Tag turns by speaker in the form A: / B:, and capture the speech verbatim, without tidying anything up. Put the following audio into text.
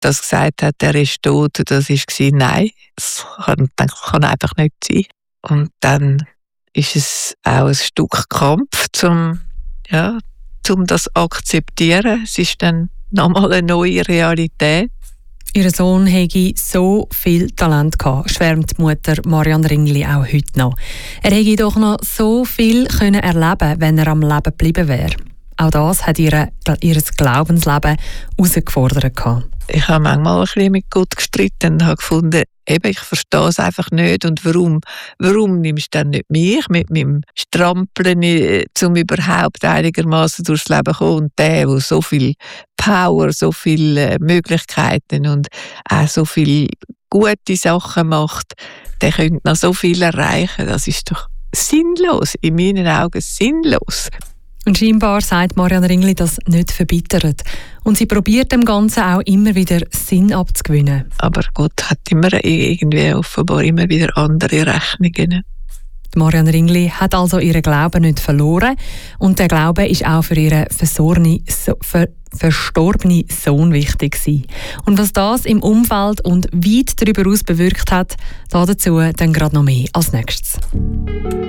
A: das gesagt hat, er ist tot, das war, nein, das kann, das kann einfach nicht sein. Und dann ist es auch ein Stück Kampf, zum, ja, zum das zu akzeptieren. Es ist dann nochmal eine neue Realität.
B: Ihr Sohn hätte so viel Talent gehabt, schwärmt die Mutter Marianne Ringli auch heute noch. Er hätte doch noch so viel können erleben, wenn er am Leben geblieben wäre. Auch das hat ihr, ihr Glaubensleben herausgefordert.
A: Ich habe manchmal ein bisschen mit Gott gestritten und habe gefunden, eben, ich verstehe es einfach nicht. Und warum, warum nimmst du dann nicht mich mit meinem Strampeln, um überhaupt einigermaßen durchs Leben zu kommen? Und der, der so viel Power, so viele Möglichkeiten und auch so viele gute Sachen macht, der könnte noch so viel erreichen. Das ist doch sinnlos, in meinen Augen sinnlos.
B: Und scheinbar sagt Marianne Ringli das nicht verbittert. Und sie probiert dem Ganzen auch immer wieder Sinn abzugewinnen.
A: Aber Gott hat immer irgendwie offenbar immer wieder andere Rechnungen.
B: Marianne Ringli hat also ihren Glauben nicht verloren. Und der Glaube ist auch für ihren versorgenen, ver, verstorbenen Sohn wichtig gewesen. Und was das im Umfeld und weit darüber hinaus bewirkt hat, dazu dann gerade noch mehr als nächstes.